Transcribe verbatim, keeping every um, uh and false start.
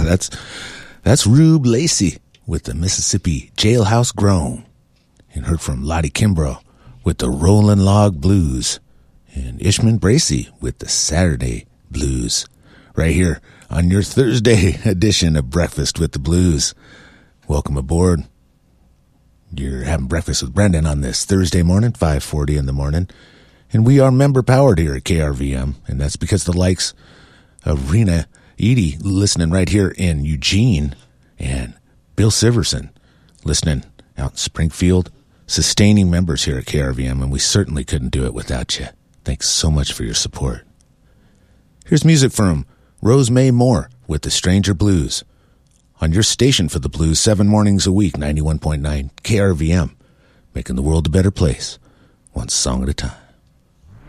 that's that's Rube Lacey with the Mississippi Jailhouse Groan. And heard from Lottie Kimbrough with the Rollin' Log Blues. And Ishman Bracey with the Saturday Blues. Right here on your Thursday edition of Breakfast with the Blues. Welcome aboard. You're having breakfast with Brendan on this Thursday morning, five forty in the morning. And we are member-powered here at K R V M. And that's because the likes of Rena Edie listening right here in Eugene. And Bill Siverson listening out in Springfield. Sustaining members here at K R V M, and we certainly couldn't do it without you. Thanks so much for your support. Here's music from Rose May Moore with the Stranger Blues on your station for the blues seven mornings a week, ninety-one point nine K R V M, making the world a better place, one song at a time.